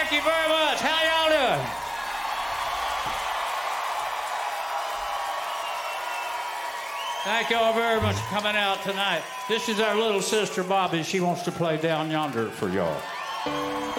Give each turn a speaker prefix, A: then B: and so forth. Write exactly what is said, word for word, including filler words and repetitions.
A: Thank you very much. How y'all doing? Thank y'all very much for coming out tonight. This is our little sister, Bobby. She wants to play Down Yonder for y'all.